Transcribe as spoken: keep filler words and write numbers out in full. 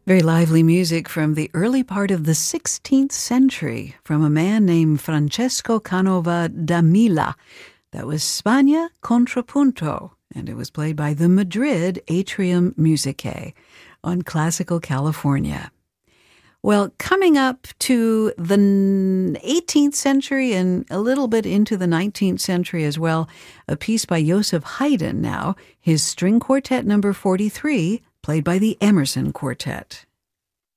Very lively music from the early part of the sixteenth century from a man named Francesco Canova da Mila. That was Spagna Contrapunto, and it was played by the Madrid Atrium Musicae on Classical California. Well, coming up to the eighteenth century and a little bit into the nineteenth century as well, a piece by Joseph Haydn now, his String Quartet number forty-three, played by the Emerson Quartet.